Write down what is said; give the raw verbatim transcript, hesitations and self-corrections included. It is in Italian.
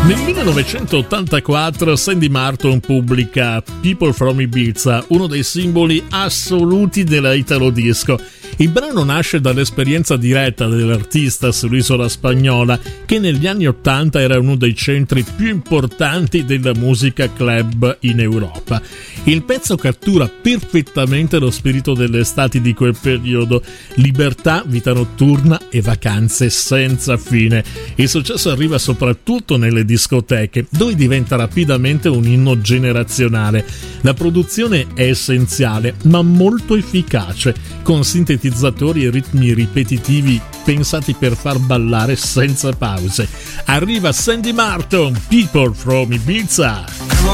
Nel millenovecentottantaquattro Sandy Martin pubblica People from Ibiza, uno dei simboli assoluti della Italo Disco. Il brano nasce dall'esperienza diretta dell'artista sull'isola spagnola, che negli anni Ottanta era uno dei centri più importanti della musica club in Europa. Il pezzo cattura perfettamente lo spirito delle estati di quel periodo: libertà, vita notturna e vacanze senza fine. Il successo arriva soprattutto nelle discoteche, dove diventa rapidamente un inno generazionale. La produzione è essenziale, ma molto efficace, con sintetizzatori e ritmi ripetitivi pensati per far ballare senza pause. Arriva Sandy Martin, People from Ibiza.